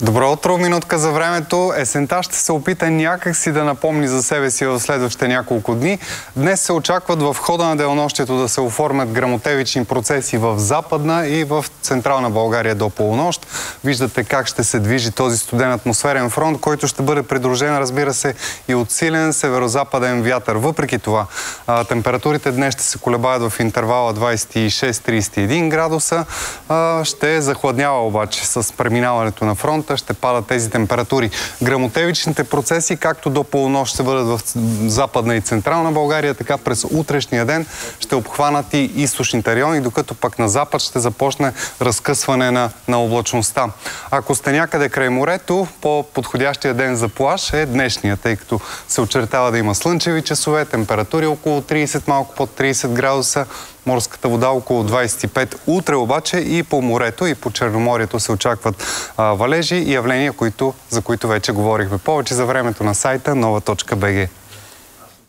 Добро утро, минутка за времето. Есента ще се опита някак си да напомни за себе си в следващите няколко дни. Днес се очакват в хода на денонощието да се оформят гръмотевични процеси в Западна и в Централна България до полунощ. Виждате как ще се движи този студен атмосферен фронт, който ще бъде придружен, разбира се, и от силен северозападен вятър. Въпреки това, температурите днес ще се колебаят в интервала 26-31 градуса. Ще захладнява обаче с преминаването на фронта. Ще падат тези температури. Гръмотевичните процеси, както до полунощ, ще бъдат в Западна и Централна България, така през утрешния ден ще обхванат и източните райони, докато пък на запад ще започне разкъсване на облачността. Ако сте някъде край морето, по-подходящия ден за плаж е днешния, тъй като се очертава да има слънчеви часове, температури около 30, малко под 30 градуса, морската вода около 25. Утре обаче и по морето, и по Черноморието се очакват валежи и явления, за които вече говорихме. Повече за времето на сайта nova.bg.